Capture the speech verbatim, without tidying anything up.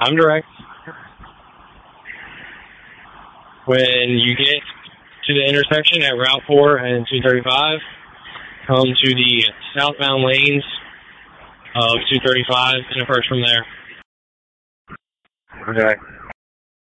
I'm direct. When you get to the intersection at Route four and two thirty-five, come to the southbound lanes of two thirty-five and approach from there. Okay.